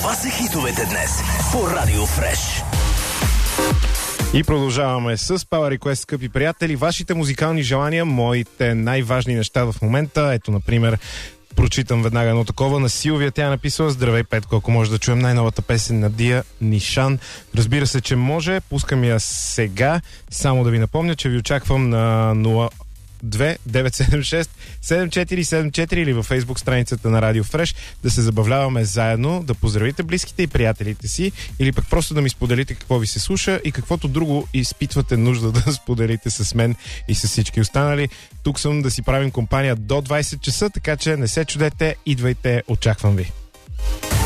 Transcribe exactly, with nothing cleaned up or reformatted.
Това са хитовете днес по Радио Фреш. И продължаваме с Power Request, скъпи приятели. Вашите музикални желания, моите най-важни неща в момента. Ето, например, прочитам веднага едно такова на Силвия. Тя е написала: здравей, Петко, ако може да чуем най-новата песен на Дия Нишан. Разбира се, че може. Пускам я сега. Само да ви напомня, че ви очаквам на нула две девет седем шест седем четири седем четири или във Фейсбук страницата на Радио Фреш, да се забавляваме заедно, да поздравите близките и приятелите си, или пък просто да ми споделите какво ви се слуша и каквото друго изпитвате нужда да споделите с мен и с всички останали. Тук съм да си правим компания до двайсет часа, така че не се чудете, идвайте, очаквам ви.